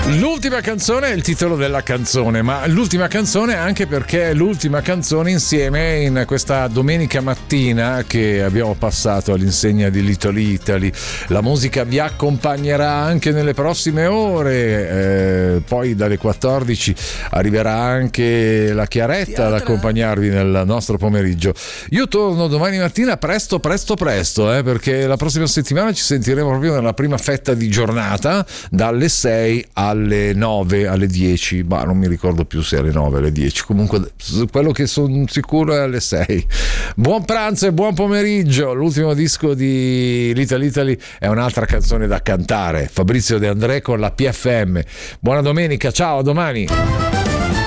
L'ultima canzone è il titolo della canzone, ma l'ultima canzone anche perché è l'ultima canzone insieme in questa domenica mattina che abbiamo passato all'insegna di Little Italy. La musica vi accompagnerà anche nelle prossime ore, poi dalle 14 arriverà anche la Chiaretta ad accompagnarvi nel nostro pomeriggio. Io torno domani mattina presto, perché la prossima settimana ci sentiremo proprio nella prima fetta di giornata, dalle 6 alle 9, alle 10, ma non mi ricordo più se alle 9 alle 10, comunque quello che sono sicuro è alle 6. Buon pranzo e buon pomeriggio. L'ultimo disco di Little Italy è un'altra canzone da cantare, Fabrizio De André con la PFM. Buona domenica, ciao, a domani.